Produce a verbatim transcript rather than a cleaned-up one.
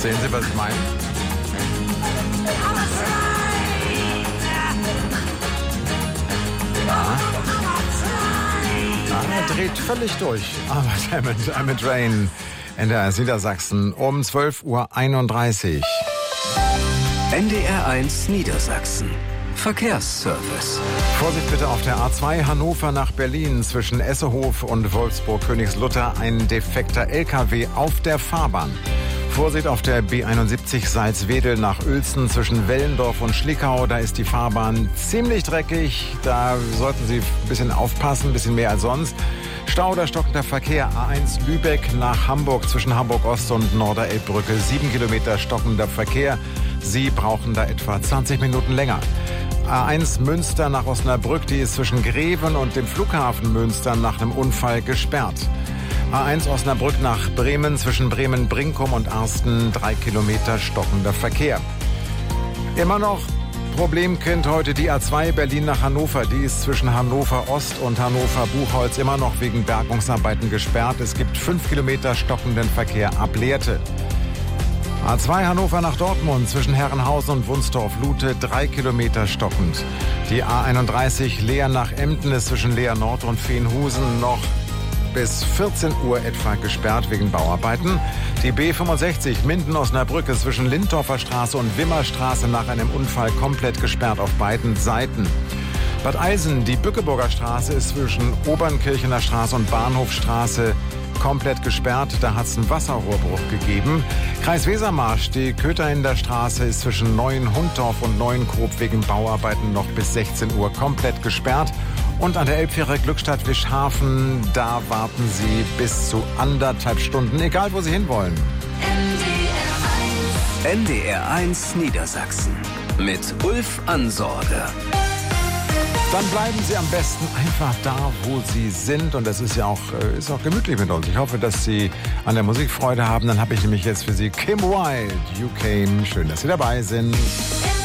Sehen Sie, was ich meine? Ja. Ja, er dreht völlig durch. Aber Diamond, Diamond Rain in der Niedersachsen um zwölf Uhr einunddreißig. N D R eins Niedersachsen. Verkehrsservice. Vorsicht bitte auf der A zwei Hannover nach Berlin zwischen Essehof und Wolfsburg-Königslutter. Ein defekter L K W auf der Fahrbahn. Vorsicht auf der B einundsiebzig Salzwedel nach Uelzen zwischen Wellendorf und Schlickau. Da ist die Fahrbahn ziemlich dreckig. Da sollten Sie ein bisschen aufpassen, ein bisschen mehr als sonst. Stau oder stockender Verkehr. A eins Lübeck nach Hamburg zwischen Hamburg-Ost und Norderelbbrücke. Sieben Kilometer stockender Verkehr. Sie brauchen da etwa zwanzig Minuten länger. A eins Münster nach Osnabrück, die ist zwischen Greven und dem Flughafen Münster nach einem Unfall gesperrt. A eins Osnabrück nach Bremen zwischen Bremen-Brinkum und Arsten, drei Kilometer stockender Verkehr. Immer noch Problemkind heute die A zwei Berlin nach Hannover. Die ist zwischen Hannover Ost und Hannover Buchholz immer noch wegen Bergungsarbeiten gesperrt. Es gibt fünf Kilometer stockenden Verkehr ab Lehrte. A zwei Hannover nach Dortmund zwischen Herrenhausen und Wunstorf-Lute, drei Kilometer stockend. Die A einunddreißig Leer nach Emden ist zwischen Leer Nord und Veenhusen noch bis vierzehn Uhr etwa gesperrt wegen Bauarbeiten. Die B fünfundsechzig Minden-Osnabrück ist zwischen Lindorfer Straße und Wimmerstraße nach einem Unfall komplett gesperrt auf beiden Seiten. Bad Eilsen, die Bückeburger Straße ist zwischen Obernkirchener Straße und Bahnhofstraße komplett gesperrt. Da hat es einen Wasserrohrbruch gegeben. Kreis Wesermarsch, die Kötterinder Straße ist zwischen Neuenhundorf und Neuenkoop wegen Bauarbeiten noch bis sechzehn Uhr komplett gesperrt. Und an der Elbfähre Glückstadt-Wischhafen, da warten Sie bis zu anderthalb Stunden, egal wo Sie hinwollen. N D R eins Niedersachsen mit Ulf Ansorge. Dann bleiben Sie am besten einfach da, wo Sie sind. Und das ist ja auch, ist auch gemütlich mit uns. Ich hoffe, dass Sie an der Musik Freude haben. Dann habe ich nämlich jetzt für Sie Kim Wilde, You Came. Schön, dass Sie dabei sind.